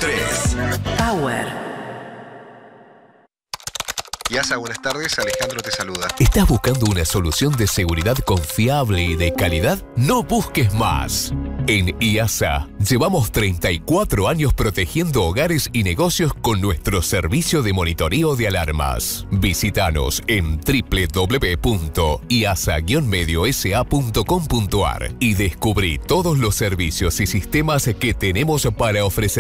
100.3 Power. IASA, buenas tardes. Alejandro te saluda. ¿Estás buscando una solución de seguridad confiable y de calidad? No busques más. En IASA llevamos 34 años protegiendo hogares y negocios con nuestro servicio de monitoreo de alarmas. Visítanos en www.iasa-mediosa.com.ar y descubrí todos los servicios y sistemas que tenemos para ofrecer.